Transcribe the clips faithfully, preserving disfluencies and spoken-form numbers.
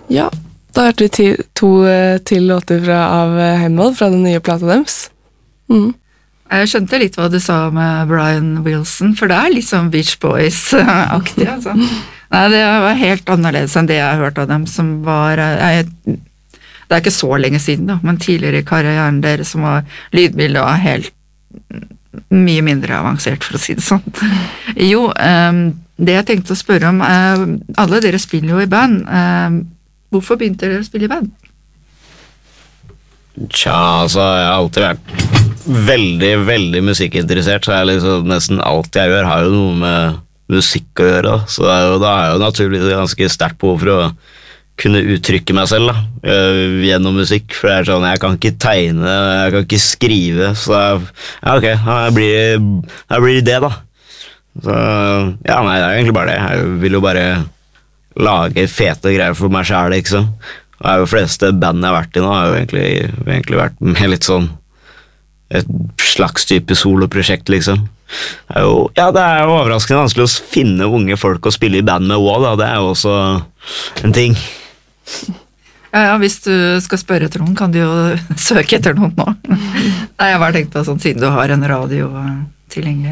Ja, da hørte vi ti, to eh, til låter fra, av eh, Heimvold fra den nye plata deres. Mm. Jeg skjønte litt hva du sa med Brian Wilson, for det er litt sånn Beach Boys-aktig, altså. Nei, det var helt annerledes enn det jeg har hørt av dem, som var... Jeg, det er ikke så lenge siden, da, men tidligere i karrieren deres som var lydbildet og helt mye mindre avansert, for å si det sånn. Jo, um, det jeg tenkte å spørre om, uh, alle dere spiller jo i band. Uh, hvorfor begynte dere å spille i band? Tja, altså, jeg har alltid vært veldig, veldig musikkinteressert, så jeg liksom, nesten alt jeg gjør har jo noe med musikk å gjøre, så det er jo, da er jeg jo naturligvis ganske sterkt behov for å kunne uttrykke meg selv da, gjennom musikk, for det er sånn, jeg kan ikke tegne, jeg kan ikke skrive, så jeg, ja, ok, jeg blir, jeg blir det da. Så, ja, nei, det er egentlig bare det. Jeg vil jo bare lage fete greier for meg selv, ikke så? Og det er jo fleste band jeg har vært i nå, har jo egentlig, egentlig vært med litt sånn, et slags type soloprosjekt, liksom. Det er jo, ja, det er jo overraskende vanskelig å finne unge folk å spille i band med også, da. Det er jo også en ting. Ja, ja, hvis du skal spørre etter noen, kan du jo søke etter noen nå. Nei, jeg har bare tenkt på sånn, siden du har en radio tilgjengelig.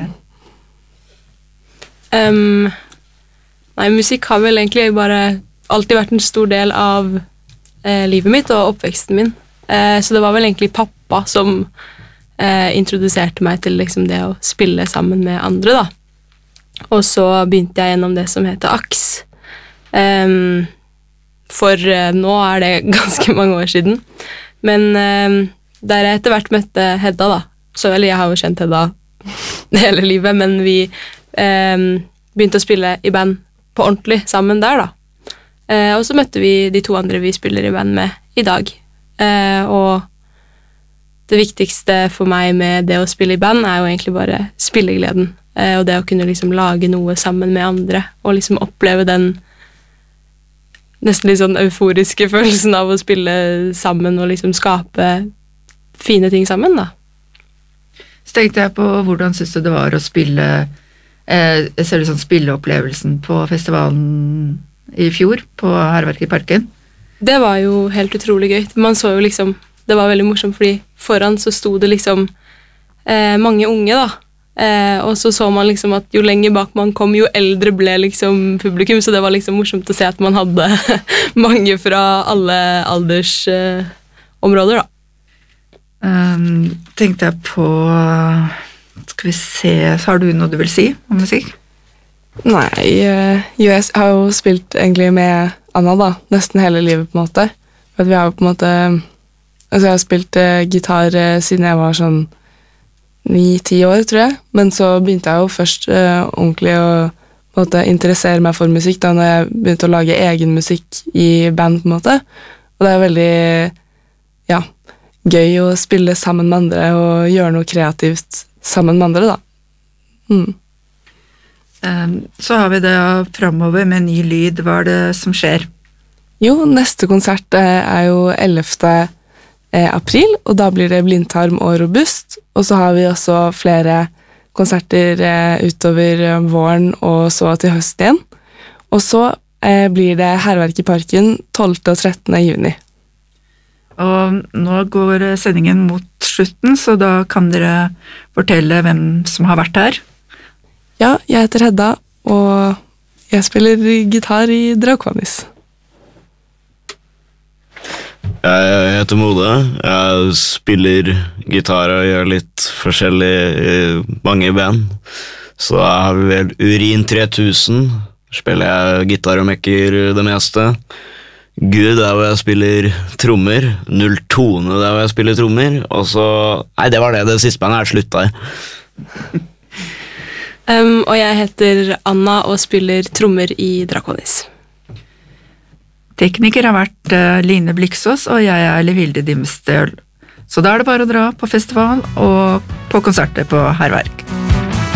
Um, nei, musikk har vel egentlig bare alltid vært en stor del av eh, livet mitt og oppveksten min. Eh, så det var vel egentlig pappa som eh, introduserte meg til liksom, det å spille sammen med andre, da. Og så begynte jeg gjennom det som heter A K S. Um, For uh, nå er det ganske mange år siden. Men uh, der jeg etter hvert møtte Hedda, da. Så, eller jeg har jo kjent Hedda hele livet, men vi uh, begynte å spille i band på ordentlig sammen der, da. Uh, og så møtte vi de to andre vi spiller i band med i dag. Uh, og det viktigste for meg med det å spille i band er jo egentlig bare spillegleden. Uh, og det å kunne liksom lage noe sammen med andre, og liksom oppleve den nesten litt sånn euforiske følelsen av å spille sammen og liksom skape fine ting sammen, da. Så tenkte jeg på hvordan synes du det var å spille, eh, ser du sånn spilleopplevelsen på festivalen i fjor, på Hærverk i Parken? Det var jo helt utrolig gøy. Man så jo liksom, det var veldig morsomt, fordi foran så sto det liksom eh, mange unge, da. Eh, og så så man liksom at jo lenger bak man kom, jo eldre ble liksom publikum, så det var liksom morsomt å se at man hadde mange fra alle aldersområder, eh, da. Um, tenkte jeg på, skal vi se, så har du noe du vil si om musikk? Nei, uh, jo, jeg har jo spilt egentlig med Anna, da, nesten hele livet på en måte. For vi har jo på en måte, altså jeg har spilt uh, gitar uh, siden jeg var sånn ni-ti år, tror jeg. Men så begynte jeg jo først uh, ordentlig å på en måte, interessere meg for musikk da når jeg begynte å lage egen musikk i band, på en måte. Og det er veldig, ja, gøy å spille sammen med andre og gjøre noe kreativt sammen med andre, da. Mm. Um, så har vi det fremover med ny lyd. Hva er det som skjer? Jo, neste konsert uh, er jo ellevte april, og da blir det Blindtarm og Robust, og så har vi også flere konserter eh, utover våren og så til høsten igjen. Og så eh, blir det Hærverk i Parken tolvte og trettende juni. Og nå går sendingen mot slutten, så da kan dere fortelle hvem som har vært her. Ja, jeg heter Hedda, og jeg spiller gitar i Draconis. Jeg heter Mode, jeg spiller gitar og gjør litt forskjellig i mange band. Så da har vi vel Urin tre tusen, spiller jeg gitar og mekker det meste. Gud, der hvor jeg spiller trommer. Null tone, der hvor jeg spiller trommer. Og så, nei, det var det, det siste bandet er slutta i. um, og jeg heter Anna og spiller trommer i Draconis. Tekniker har vært uh, Line Bliksås, og jeg er Levilde Dimstøl. Så da er det bare å dra på festival og på konserter på Hærverk.